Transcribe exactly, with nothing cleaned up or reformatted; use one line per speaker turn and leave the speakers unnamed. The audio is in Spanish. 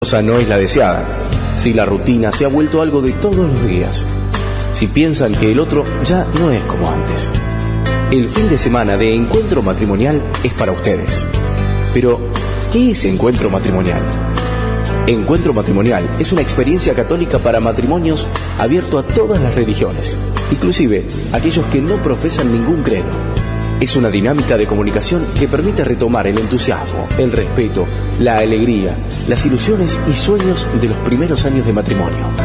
cosa no es la deseada, si la rutina se ha vuelto algo de todos los días, si piensan que el otro ya no es como antes. El fin de semana de Encuentro Matrimonial es para ustedes. Pero, ¿qué es Encuentro Matrimonial? Encuentro Matrimonial es una experiencia católica para matrimonios abierto a todas las religiones, inclusive aquellos que no profesan ningún credo. Es una dinámica de comunicación que permite retomar el entusiasmo, el respeto, la alegría, las ilusiones y sueños de los primeros años de matrimonio.